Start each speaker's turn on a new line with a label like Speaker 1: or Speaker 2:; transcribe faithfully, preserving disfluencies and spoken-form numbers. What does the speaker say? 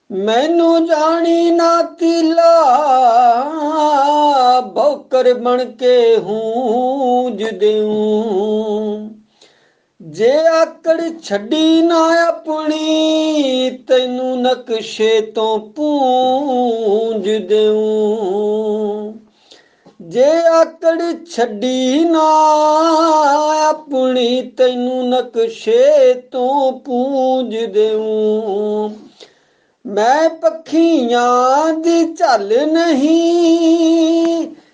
Speaker 1: ਮੈਨੂੰ ਜਾਣੀ ਨਾ ਤਿਲਾ ਭੌਕਰ ਬਣ ਕੇ ਹੂੰਜ ਦੇਉ। ਜੇ ਆਕੜ ਛੱਡੀ ਨਾ ਆਪਣੀ ਤੈਨੂੰ ਨਕਸ਼ੇ ਤੋਂ ਪੂੰਝ ਦੇਉ। ਜੇ ਆਕੜ ਛੱਡੀ ਨਾ ਆਪਣੀ ਤੈਨੂੰ ਨਕਸ਼ੇ ਤੋਂ ਪੂੰਝ ਦੇਉ। ਮੈਂ ਪੱਖੀਆਂ ਦੀ ਝੱਲ ਨਹੀਂ